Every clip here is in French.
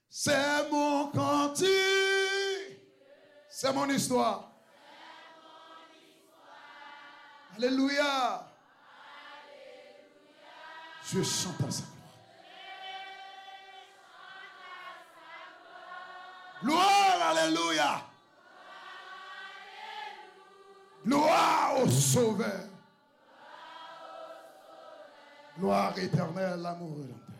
C'est mon cantique. C'est mon histoire. Alléluia. Je chante à sa gloire. Gloire, alléluia. Gloire au Sauveur. Gloire éternelle, l'amour de l'homme.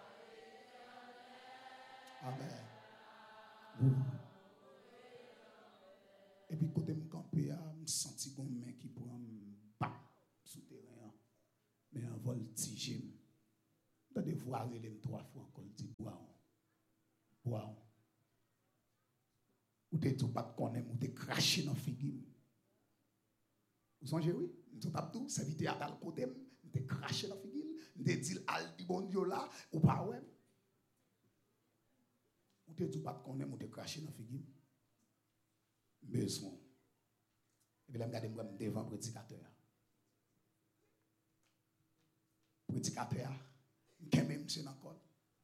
Amen. Et puis, côté me camper, je sens qu'on main qui prend pas souterrain, mais un voltige. Dans des voies, il aime 3 fois encore, dit bois. Ou t'es tout pas connaître, ou t'es craché dans la figure. Vous songez, oui? Nous sommes tout, ça vite à le côté, nous t'es craché dans la figure, nous t'es dit, al di bon Dieu là, ou pas, ouais. Ou t'es tout pas connaître, ou t'es craché dans la figure. Besoin. Et puis là, je regarde devant le prédicateur. Prédicateur, je suis même dans le col.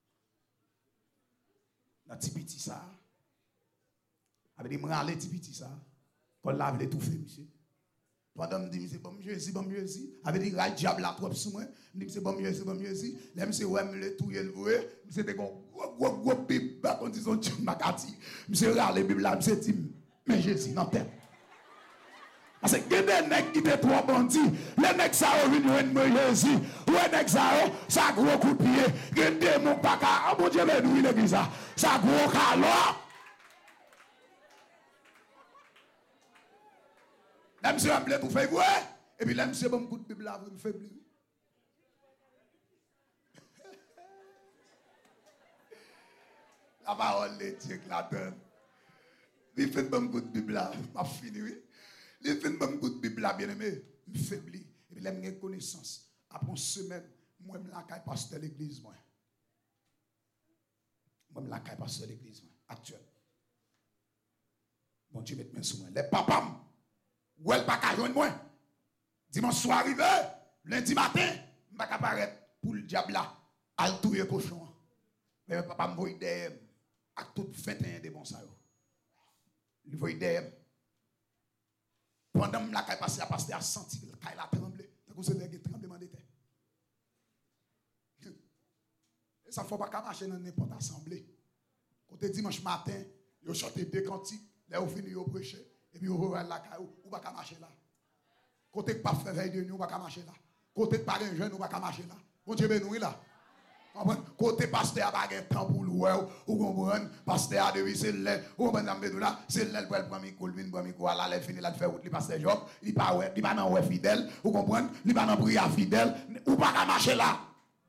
Dans le petit ça. Avec des râler petit ça. Quand là, il tout fait, monsieur. Pendant que je dis, c'est bon, monsieur. Avec des râles diable là, trop sous moi. Je dis, c'est bon, monsieur. Là, monsieur, ouais, le tout, il voit. C'était un gros bib, quand ils ont dit, monsieur, râle, bib là, monsieur, dit, mais Jésus, dans la tête. Parce que des nègres qui étaient 3 bandits, les nègres ça ont venu de Jésus, ou les nègres ça gros coup de pied, des démons pas qu'à, mon Dieu, mais nous, l'église ça gros calor. Là, monsieur, on pour faire voir, et puis là, monsieur, bon coup de Bible là, vous me faites plus. La parole de Dieu qui la donne. Il fait bon coup de Bible là, m'a fini, oui. Il fait bon coup de Bible là, bien aimé, me faibli. Et puis là, j'ai connaissance. Après une semaine, moi, je la caille pasteur de l'église, moi. Moi, je la caille pasteur de l'église, moi, actuel. Bon Dieu, mette mes sous moi. Les papas, où elle pas qu'à joindre moi. Dimanche soir arrivé, lundi matin, je ne vais pas apparaître pour le diable là, à le touiller cochon. Mais papa me voit derrière, à tout 21 des bons ça. Il voit derrière. Pendant que la caille passe, la pasteur a senti que la caille a tremblé. Donc, c'est le tremblement de terre. Ça ne faut pas marcher dans n'importe assemblée. Quand dimanche matin, ils chantent des cantiques, là, ils finissent de prêcher, et puis ils vont la caille, ou pas marcher là. Quand ils ne pas faire veille de nuit, ou pas marcher là. Quand ils ne pas un jeune, ou pas marcher là. Bon Dieu, nous là. Côté pasteur a pas de temps pour louer, ou comprendre, pasteur a de c'est l'air, ou madame là, c'est l'air pour le premier coup, le premier coup, là, il finit là de faire le pasteur job, il pas dans ouais fidèle, ou comprendre, il pas dans prière fidèle, ou pas qu'à marcher là.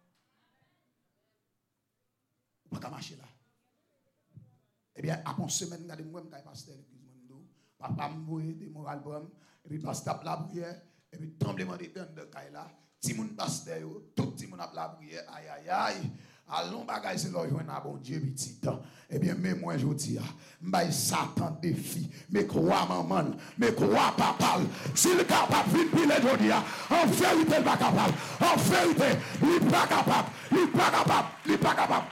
Ou pas qu'à marcher là. Eh bien, après une semaine, regardez moi, je suis pasteur l'église Mondo, papa me voit des morales bonnes, et puis pasteur la prière, et puis tremblement de terre de Kaila. Si moun pasteur tout le monde a la prière, aïe. Allons bagay c'est là joindre bon Dieu petit temps. Eh bien mais moi je dis m'bay Satan défi, mais crois maman, mais crois papa. S'il est capable de piler jodi en vérité il pas capable. En vérité, il pas capable. Il pas capable.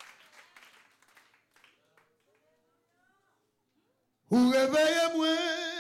Ou réveillez-moi